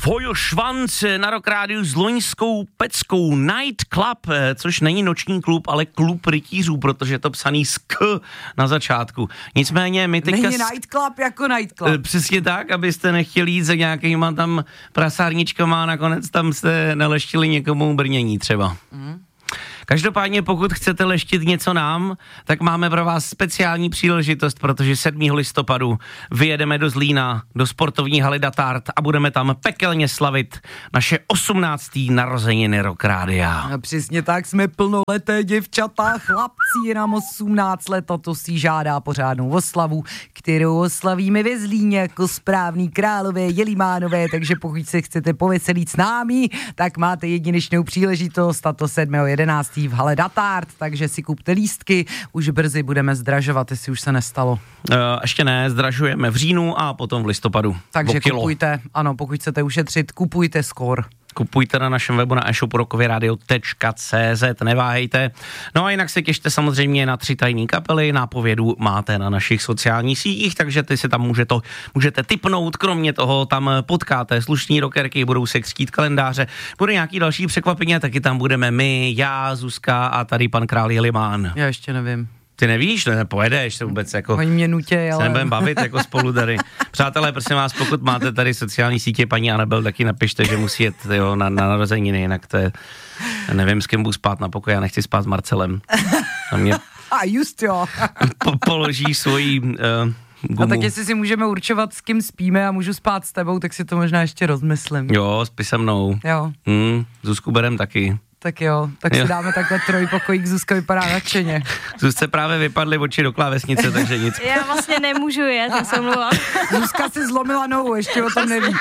Feuerschwanz na Rock Rádiu s loňskou peckou Night Club, což není noční klub, ale klub rytířů, protože je to psaný s K na začátku. Nicméně my teďka... Není Night Club jako Night Club. Přesně tak, abyste nechtěli jít za nějakýma tam prasárničkama a nakonec tam jste neleštili někomu brnění třeba. Každopádně, pokud chcete leštit něco nám, tak máme pro vás speciální příležitost, protože 7. listopadu vyjedeme do Zlína, do sportovní haly Datart a budeme tam pekelně slavit naše 18. narozeniny Rock Rádia. A přesně tak, jsme plnoleté děvčata, chlapci, je nám 18 let a to si žádá pořádnou oslavu, kterou oslavíme ve Zlíně jako správný králové Jelimánové, takže pokud se chcete poveselit s námi, tak máte jedinečnou příležitost, a to 7.11. v hale Datart, takže si kupte lístky, už brzy budeme zdražovat, jestli už se nestalo. Ještě ne, zdražujeme v říjnu a potom v listopadu. Takže kupujte, ano, pokud chcete ušetřit, kupujte skoro. Kupujte na našem webu na e-shopu rockovyradio.cz, neváhejte. No a jinak se těšte samozřejmě na 3 tajní kapely, nápovědu máte na našich sociálních sítích, takže ty si tam můžete tipnout, kromě toho tam potkáte slušní rockerky, budou se křtít kalendáře, bude nějaký další překvapení, taky tam budeme my, já, Zuzka a tady pan král Jelimán. Já ještě nevím. Ty nevíš, nepojedeš se vůbec jako... Oni mě nutěj, ale... Se nebudeme bavit jako spolu tady. Přátelé, prosím vás, pokud máte tady sociální sítě, paní Anabel, taky napište, že musí jet na narozeniny, jinak to je... Nevím, s kým budu spát na pokoji, já nechci spát s Marcelem. A mě... A just jo. Položí svoji... gumu. A tak jestli si můžeme určovat, s kým spíme a můžu spát s tebou, tak si to možná ještě rozmyslím. Jo, spí se mnou. Jo. Zuzku berem taky. Tak jo, tak si dáme takhle trojpokojík, Zuzka vypadá nadšeně. Zuzce právě vypadly oči do klávesnice, takže nic. Já vlastně nemůžu jet, já se omlouvám. Zuzka si zlomila nohu, ještě o tom neví.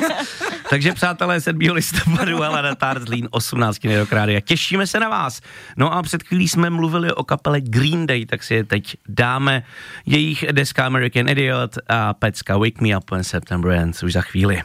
Takže přátelé, 7. listopadu Hala Datart Zlín, 18. Rock Rádia. Těšíme se na vás. No a před chvílí jsme mluvili o kapele Green Day, tak si je teď dáme. Jejich deska American Idiot a pecka Wake Me Up When September Ends už za chvíli.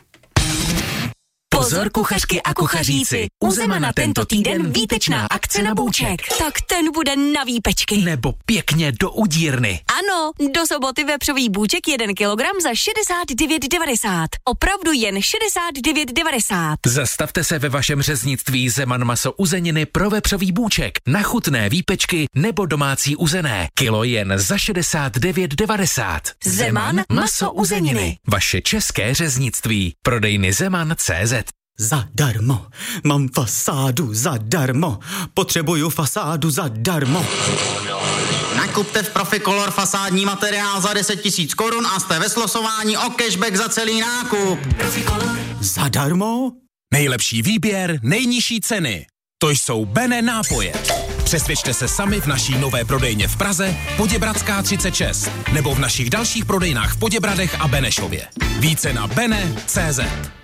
Pozor kuchařky a kuchaříci, u Zemana tento týden výtečná akce na bůček. Tak ten bude na výpečky. Nebo pěkně do udírny. Ano, do soboty vepřový bůček 1 kilogram za 69,90. Opravdu jen 69,90. Zastavte se ve vašem řeznictví Zeman maso uzeniny pro vepřový bůček, na chutné výpečky nebo domácí uzené. Kilo jen za 69,90. Zeman maso uzeniny. Vaše české řeznictví. Prodejny Zeman.cz. Zadarmo, mám fasádu zadarmo, potřebuju fasádu zadarmo. Nakupte v Proficolor fasádní materiál za 10 000 korun a jste ve slosování o cashback za celý nákup. Zadarmo? Nejlepší výběr, nejnižší ceny. To jsou Bene nápoje. Přesvědčte se sami v naší nové prodejně v Praze, Poděbradská 36, nebo v našich dalších prodejnách v Poděbradech a Benešově. Více na bene.cz.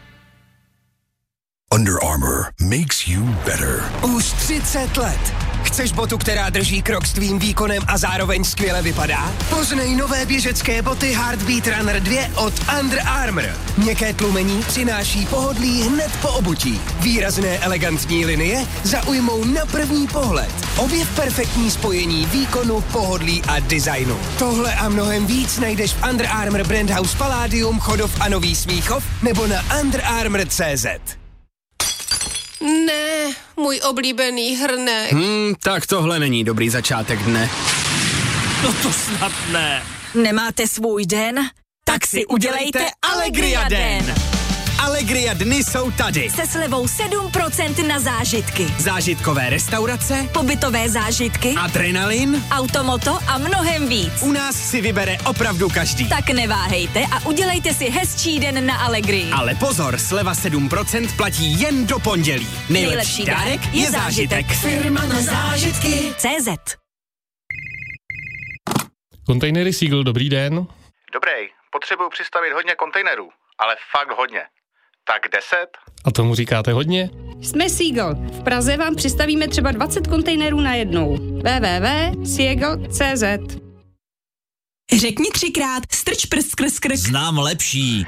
Under Armour makes you better. Už 30 let. Chceš botu, která drží krok s tvým výkonem a zároveň skvěle vypadá? Poznej nové běžecké boty Heartbeat Runner 2 od Under Armour. Měkké tlumení přináší pohodlí hned po obutí. Výrazné elegantní linie zaujmou na první pohled. Objev perfektní spojení výkonu, pohodlí a designu. Tohle a mnohem víc najdeš v Under Armour Brand House Palladium, Chodov a Nový Smíchov nebo na underarmour.cz. Ne, můj oblíbený hrnek. Tak tohle není dobrý začátek dne. No to snad ne. Nemáte svůj den? Tak si udělejte Allegria den. Allegria dny jsou tady. Se slevou 7% na zážitky. Zážitkové restaurace, Pobytové zážitky, adrenalin, automoto a mnohem víc. u nás si vybere opravdu každý. Tak neváhejte a udělejte si hezčí den na Allegrii. Ale pozor, sleva 7% platí jen do pondělí. Nejlepší dárek je zážitek. Firma na zážitky. CZ. Kontejnery Seagull, dobrý den. Dobrý, potřebuju přistavit hodně kontejnerů, ale fakt hodně. Tak 10? A tomu říkáte hodně? Jsme Seagull. V Praze vám přistavíme třeba 20 kontejnerů najednou. www.seagull.cz. Řekni 3krát strč prst skrz krk. Znám lepší.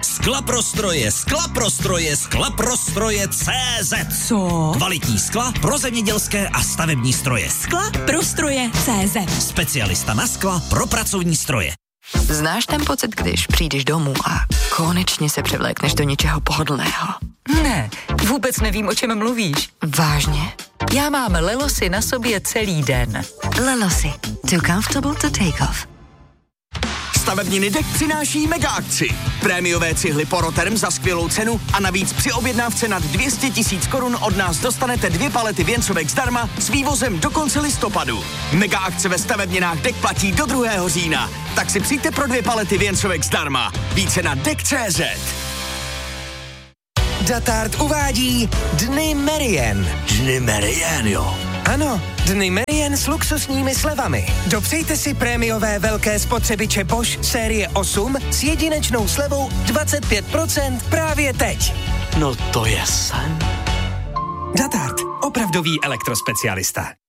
Skla pro stroje CZ. Co? Kvalitní skla pro zemědělské a stavební stroje. Skla pro stroje CZ. Specialista na skla pro pracovní stroje. Znáš ten pocit, když přijdeš domů a konečně se převlékneš do něčeho pohodlného? Ne, vůbec nevím, o čem mluvíš. Vážně? Já mám Lelosy na sobě celý den. Lelosy. Too comfortable to take off. Stavebniny DEK přináší mega akci. Prémiové cihly Poroterm za skvělou cenu a navíc při objednávce nad 200 000 korun od nás dostanete 2 palety věncovek zdarma s vývozem do konce listopadu. Mega akce ve stavebninách DEK platí do 2. října. Tak si přijďte pro 2 palety věncovek zdarma. Více na DEK.cz. Datart uvádí Dny Merien. Dny Merien, jo. Ano, Dny Merien s luxusními slevami. Dopřejte si prémiové velké spotřebiče Bosch série 8 s jedinečnou slevou 25% právě teď. No to je sen. Datart, opravdový elektrospecialista.